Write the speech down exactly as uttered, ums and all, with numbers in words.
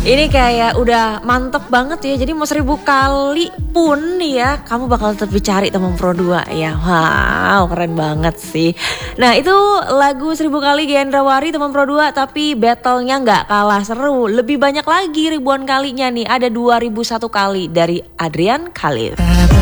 Ini kayak udah mantep banget ya. Jadi mau seribu kali pun ya kamu bakal tetap dicari teman Pro dua ya. Wow, keren banget sih. Nah itu lagu seribu kali Gendrawari teman Pro dua. Tapi battlenya gak kalah seru. Lebih banyak lagi ribuan kalinya nih. Ada dua ribu satu kali dari Adrian Khalif.